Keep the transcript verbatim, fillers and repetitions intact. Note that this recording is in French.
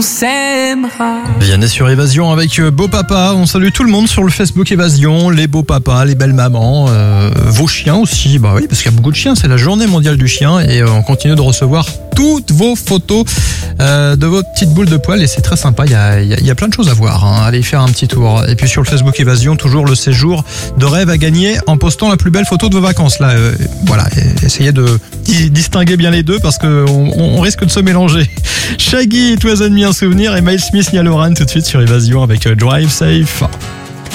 on s'aimera. Vianney sur Évasion avec Beau Papa. On salue tout le monde sur le Facebook Évasion, les beaux papas, les belles mamans, euh, vos chiens aussi. Bah oui, parce qu'il y a beaucoup de chiens. C'est la journée mondiale du chien et on continue de recevoir toutes vos photos euh, de vos petites boules de poils et c'est très sympa. Il y a, il y a, il y a plein de choses à voir. Hein. Allez y faire un petit tour. Et puis sur le Facebook Évasion, toujours le séjour de rêve à gagner en postant la plus belle photo de vos vacances. Là, euh, voilà, essayez de distinguer bien les deux parce qu'on on risque de se mélanger. Shaggy, It Was Me, un souvenir, et Miles Smith, Niall Horan tout de suite sur Évasion avec Drive Safe.